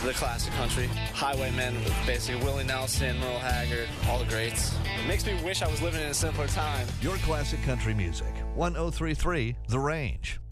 the classic country. Highwaymen, basically Willie Nelson, Merle Haggard, all the greats. It makes me wish I was living in a simpler time. Your classic country music. 1033 The Range.